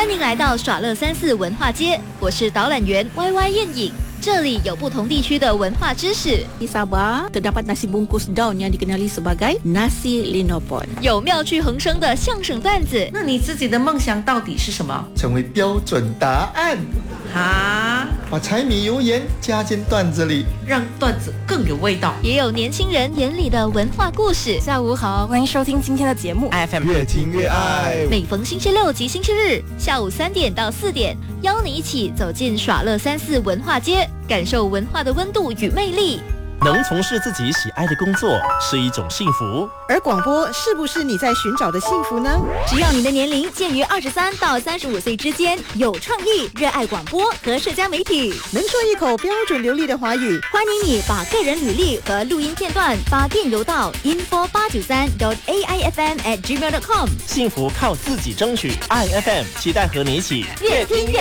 欢迎来到耍乐34文化街，我是导览员 YY 燕影。这里有不同地区的文化知识。 Di Sabah terdapat nasi bungkus daun yang dikenali sebagai nasi linopon。 有妙趣横生的相声段子。 那你自己的梦想到底是什么？ 成为标准答案。把柴米油盐加进段子里， 让段子更有味道。 也有年轻人眼里的文化故事。 下午好，欢迎收听今天的节目 FM 越听越爱。 每逢星期六及星期日下午3点到4点，邀你一起走进耍乐34文化街，感受文化的温度与魅力。 能从事自己喜爱的工作是一种幸福， 而广播是不是你在寻找的幸福呢？ 只要你的年龄介于23到35岁之间，有创意，热爱广播和社交媒体， 能说一口标准流利的华语， 欢迎你把个人履历和录音片段发电邮到 info893.aifm@gmail.com。 幸福靠自己争取，爱 FM 期待和你一起越听越